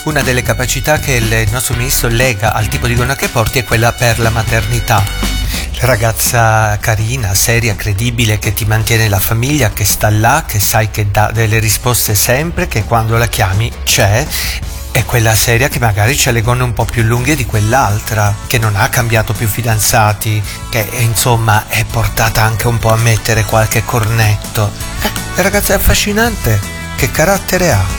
Una delle capacità che il nostro ministro lega al tipo di donna che porti è quella per la maternità. La ragazza carina, seria, credibile, che ti mantiene la famiglia, che sta là, che sai che dà delle risposte sempre, che quando la chiami c'è. È quella seria che magari c'ha le gonne un po' più lunghe di quell'altra, che non ha cambiato più fidanzati, che insomma è portata anche un po' a mettere qualche cornetto. La ragazza è affascinante, che carattere ha?